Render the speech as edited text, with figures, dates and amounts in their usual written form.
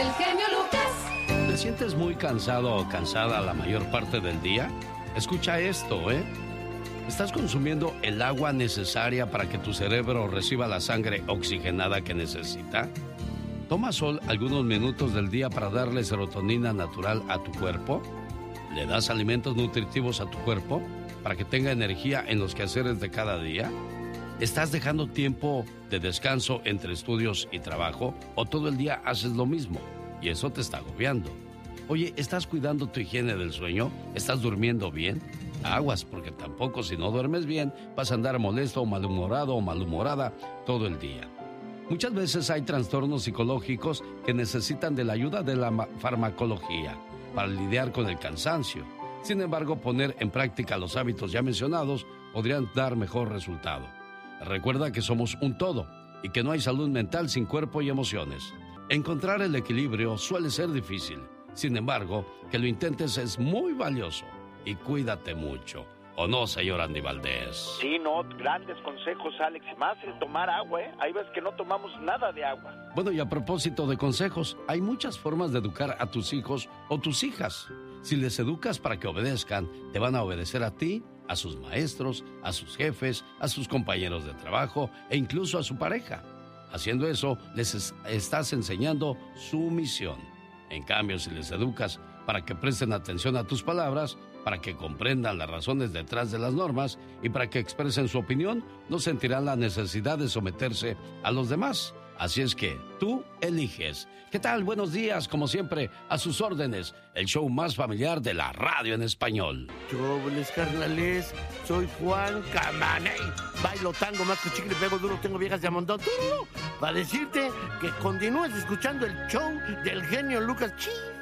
del genio Lucas. ¿Te sientes muy cansado o cansada la mayor parte del día? Escucha esto, ¿eh? ¿Estás consumiendo el agua necesaria para que tu cerebro reciba la sangre oxigenada que necesita? ¿Toma sol algunos minutos del día para darle serotonina natural a tu cuerpo? ¿Le das alimentos nutritivos a tu cuerpo para que tenga energía en los quehaceres de cada día? ¿Estás dejando tiempo de descanso entre estudios y trabajo o todo el día haces lo mismo y eso te está agobiando? Oye, ¿estás cuidando tu higiene del sueño? ¿Estás durmiendo bien? Aguas, porque tampoco si no duermes bien vas a andar molesto o malhumorado o malhumorada todo el día. Muchas veces hay trastornos psicológicos que necesitan de la ayuda de la farmacología para lidiar con el cansancio. Sin embargo, poner en práctica los hábitos ya mencionados podrían dar mejor resultado. Recuerda que somos un todo y que no hay salud mental sin cuerpo y emociones. Encontrar el equilibrio suele ser difícil. Sin embargo, que lo intentes es muy valioso. Y cuídate mucho. ¿O no, señor Andy Valdés? Sí, no, grandes consejos, Alex. Más el tomar agua, ¿eh? Hay veces que no tomamos nada de agua. Bueno, y a propósito de consejos, hay muchas formas de educar a tus hijos o tus hijas. Si les educas para que obedezcan, te van a obedecer a ti, a sus maestros, a sus jefes, a sus compañeros de trabajo e incluso a su pareja. Haciendo eso, les estás enseñando sumisión. En cambio, si les educas para que presten atención a tus palabras, para que comprendan las razones detrás de las normas y para que expresen su opinión, no sentirán la necesidad de someterse a los demás. Así es que tú eliges. ¿Qué tal? Buenos días, como siempre, a sus órdenes, el show más familiar de la radio en español. Jóvenes carnales, soy Juan Camaney. Bailo tango, más que chicle, pego duro, tengo viejas de amontón. Para decirte que continúes escuchando el show del genio Lucas.